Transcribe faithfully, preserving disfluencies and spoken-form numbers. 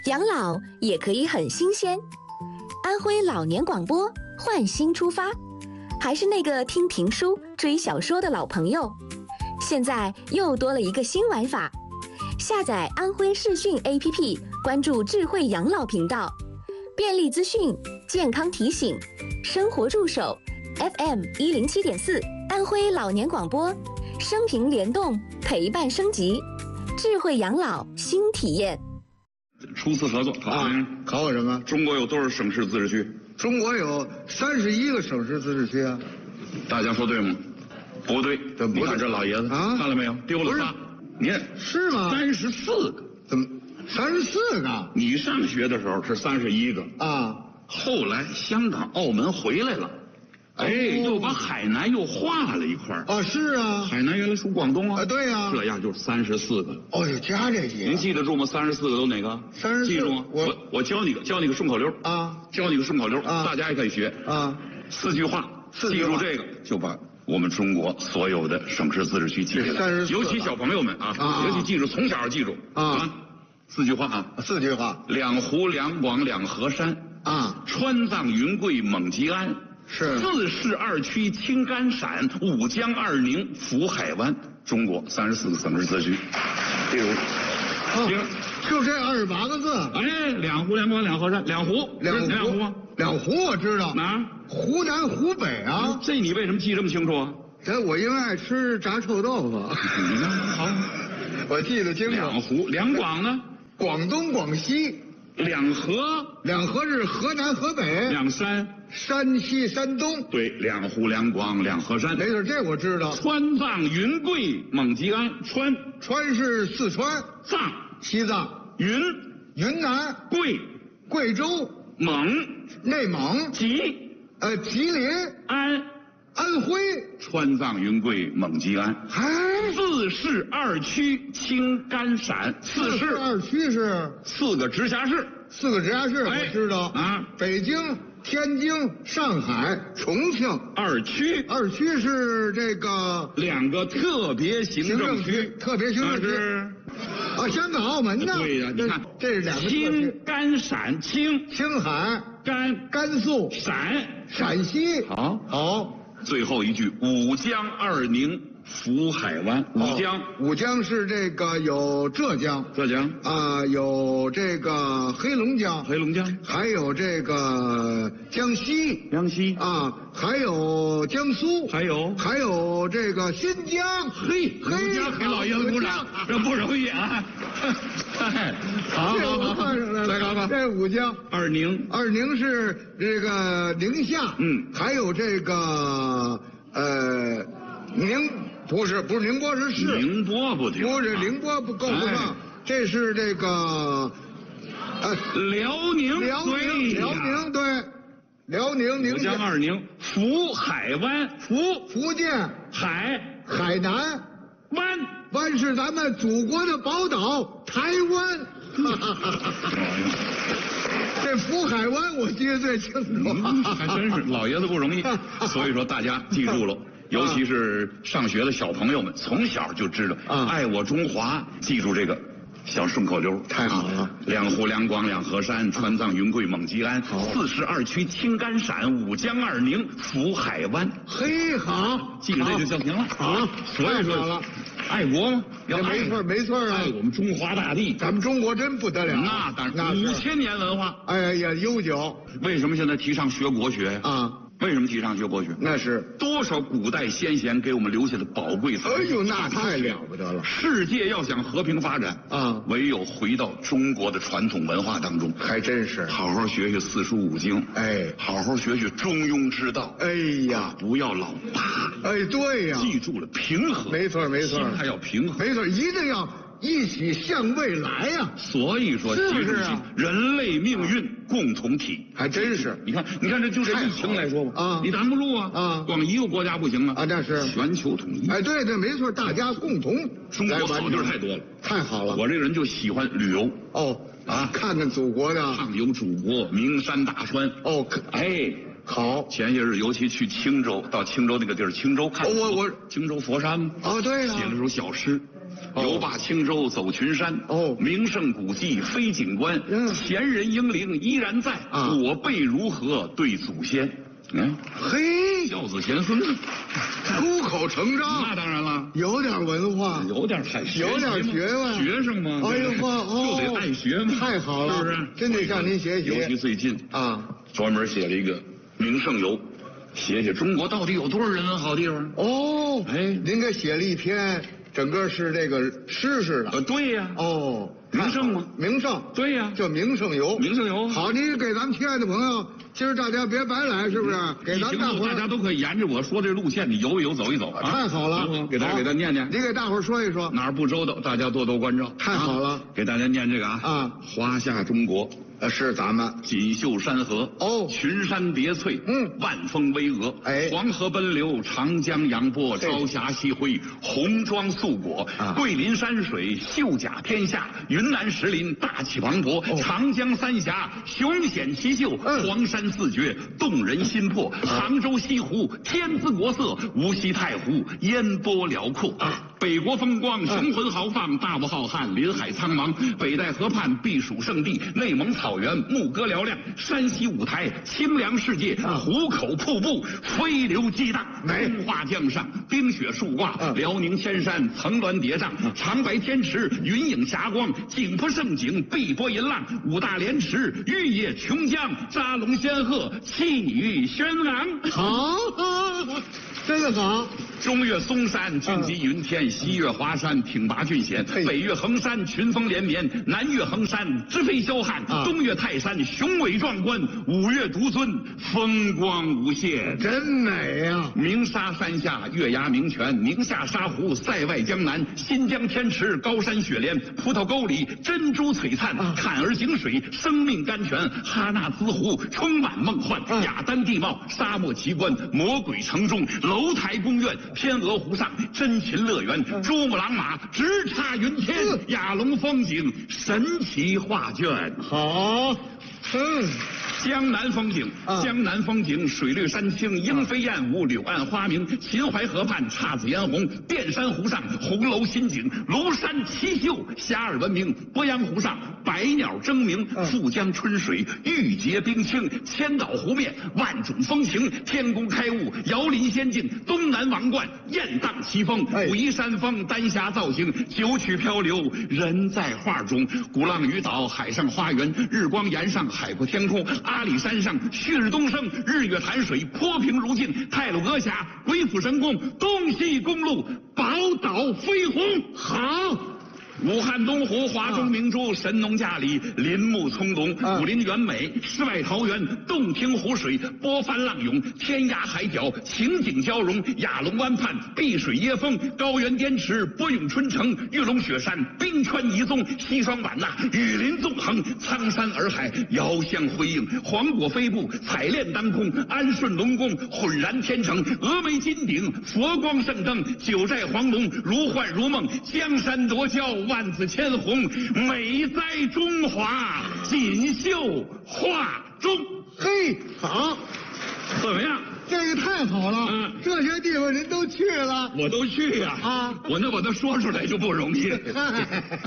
养老也可以很新鲜。安徽老年广播换新出发，还是那个听评书、追小说的老朋友，现在又多了一个新玩法。下载安徽视讯 A P P， 关注智慧养老频道，便利资讯、健康提醒、生活助手 ，F M 一零七点四，安徽老年广播，生平联动，陪伴升级，智慧养老新体验。 初次合作考啊，考我什么？ 中国有多少省市自治区？ 中国有三十一个省市自治区啊。 大家说对吗？不对， 怎么不对？ 你看这老爷子啊， 看了没有？丢了仨。你看是吗？ 三十四个。 怎么？三十四个？ 你上学的时候是三十一个啊。 后来香港、澳门回来了。哎，哦、又把海南又划了一块啊，是啊， 海南原来属广东啊， 啊对呀、啊， 这样就是三十四个。 哦，有加这些， 您记得住吗？三十四个都哪个？ 三十四， 记住吗？我我教你个，教你个顺口溜啊， 教你个顺口溜啊， 大家也可以学啊。 四句话， 四句话记住这个，就把我们中国所有的省市自治区记下来，尤其小朋友们啊， 啊尤其记住，从小记住啊。啊四句话啊， 四句话： 两湖两广两河山啊， 川藏云贵猛吉安。 是四市二区青甘陕，五江二宁福海湾，中国三十四个省市自治区。例如， 行、啊，就这二十八个字。 哎，两湖两广两河山，两湖， 两湖， 两湖吗？ 两湖我知道。 哪？ 湖南、湖北啊。 这你为什么记这么清楚啊？ 这我因为爱吃炸臭豆腐。 你看，好， 我记得清楚。 两湖，两广呢？ 广东、广西。 两河， 两河是河南、河北。 两山， 山西、山东。 对，两湖两广两河山。 没错，这我知道。 川藏云贵蒙吉安，川川是四川， 藏西藏， 云云南， 贵贵州， 蒙内蒙， 吉呃吉林， 安安徽， 川藏云贵蒙吉安。 哎， 四市二区青甘陕，四市二区是四个直辖市， 四个直辖市， 哎、 我知道啊， 北京、天津、上海、重庆。 二区， 二区是这个两个特别行政区， 特别行政区。啊，香港、澳门呢？ 对呀、啊，你看， 这是两个青甘陕，青青海、 甘甘肃、 陕陕西。 好， 好。 最后一句，五江二宁福海湾。五江， 哦、五江是这个有浙江， 浙江啊、呃，有这个黑龙江， 黑龙江， 还有这个江西， 江西啊，还有江苏， 还有还有这个新疆。 嘿，新疆给老爷子鼓掌，这不容易啊！好，好，好，再搞搞。 这五江， 二宁， 二宁是这个宁夏， 嗯， 还有这个呃宁不是不是宁波是市， 宁波不行， 不是宁波不够不上，哎、这是这个呃辽宁， 辽宁辽宁对，辽宁宁五江二宁福海湾，福福建海海南湾。 湾是咱们祖国的宝岛，台湾。这福海湾我记得最清楚、 嗯，还真是老爷子不容易。所以说大家记住了，尤其是上学的小朋友们，从小就知道、啊、爱我中华，记住这个小顺口溜。 太好了！ 两湖两广两河山，川藏云贵蒙吉安，四市二区青甘陕，五江二宁福海湾。 嘿，好， 记住这就叫行了。 好， 所以说。爱国吗？要没错，没错啊！ 爱我们中华大地， 咱们中国真不得了。 那当然，五千年文化， 哎呀，悠久。 为什么现在提倡学国学呀？ 啊， 为什么提倡学国学？ 那是多少古代先贤给我们留下的宝贵财富。 哎呦，那太了不得了！ 世界要想和平发展啊， 唯有回到中国的传统文化当中。 还真是， 好好学学四书五经， 哎， 好好学学中庸之道。 哎呀， 不要老打。 哎，对呀， 记住了，平和。 没错，没错， 心态要平和。 没错，一定要一起向未来呀、啊。 所以说， 是不是啊？ 人类命运共同体， 还真是。 你看，你看，这就这疫情来说吧， 啊， 你挡不住啊， 啊， 光一个国家不行啊， 啊，那是全球统一。 哎，对对，没错，大家共同。 中国好地儿太多了， 太好了。 我这个人就喜欢旅游。 哦， 啊， 看看祖国的， 畅游祖国，名山大川。 哦， 哎。 好， 前些日尤其去青州，到青州那个地儿，青州看我我青州佛山哦，对呀、 啊，写了首小诗， 游罢青州走群山。 哦， 名胜古迹非景观。 嗯， 前人英灵依然在。啊，我辈如何对祖先？嗯， 嘿， 孝子贤孙， 出口成章。 那当然了， 有点文化， 有点太有点学问， 学生嘛。 哎呦呵， 就得爱学嘛。 太好了， 是不是？ 真得向您学习。 尤其最近啊， 专门写了一个名胜游，写写中国到底有多少人文好地方。 哦， 哎， 您给写了一篇，整个是这个诗似的。 呃，对呀。 哦， 名胜吗？ 名胜。 对呀， 叫名胜游。 名胜游。 好，您给咱们亲爱的朋友，今儿大家别白来，是不是？给咱们大伙儿， 大家都可以沿着我说这路线，你游一游，走一走。 太好了， 给大家给他念念。 你给大伙儿说一说， 哪儿不周到，大家多多关照。 太好了， 给大家念这个啊。 啊， 华夏中国。 呃，是咱们锦绣山河哦， 群山叠翠， 嗯， 万峰巍峨， 哎， 黄河奔流，长江扬波，朝霞夕辉，红装素裹，啊，桂林山水秀甲天下，云南石林大气磅礴，哦，长江三峡雄显奇秀，嗯，黄山四绝动人心魄，啊，杭州西湖天姿国色，无锡太湖烟波辽阔，啊，北国风光雄浑豪放，大雾浩瀚林海苍茫，北戴河畔避暑胜地，内蒙草原牧歌嘹亮，山西五台清凉世界，壶口瀑布飞流激荡，春华江上冰雪树挂，辽宁千山层峦叠嶂，长白天池云影霞光，景颇胜景碧波银浪，五大连池玉液琼浆，扎龙仙鹤气宇轩昂。 好，真的好。 中越嵩山俊极云天，西越华山挺拔峻险，北越衡山群峰连绵，南越衡山直飞霄汉，东越泰山雄伟壮观，五岳独尊风光无限， 真美呀！ 鸣沙山下月牙鸣泉，宁夏沙湖塞外江南，新疆天池高山雪莲，葡萄沟里珍珠璀璨，坎儿井水生命甘泉，哈纳兹湖充满梦幻，雅丹地貌沙漠奇观，魔鬼城中楼台宫苑，天鹅湖上真禽乐园，珠穆朗玛直插云天，雅龙风景神奇画卷。 好，嗯。 江南风景，江南风景，水绿山青，莺飞燕舞，柳暗花明。秦淮河畔姹紫嫣红，淀山湖上红楼新景，庐山奇秀，遐迩闻名。鄱阳湖上百鸟争鸣，富江春水玉洁冰清，千岛湖面万种风情。天宫开雾，遥林仙境，东南王冠雁荡奇峰，武夷山峰丹霞造型，九曲漂流人在画中。鼓浪屿岛海上花园，日光岩上海阔天空。阿里山上旭日东升，日月潭水波平如镜，太鲁阁峡鬼斧神工，东西公路宝岛飞鸿。好。武汉东湖华中明珠，神农架里林木葱茏，武林园美世外桃源，洞庭湖水波翻浪涌，天涯海角情景交融，雅龙湾畔碧水椰风，高原滇池波涌春城，玉龙雪山冰川遗踪，西双版纳雨林纵横，苍山洱海遥相辉映，黄果飞步彩炼当空，安顺龙宫浑然天成，峨眉金顶佛光圣灯，九寨黄龙如幻如梦，江山夺骄万紫千红，美哉中华锦绣画中。 嘿，好， 怎么样？ 这个太好了，嗯，这些地方人都去了， 我都去呀，啊，我那把它说出来就不容易。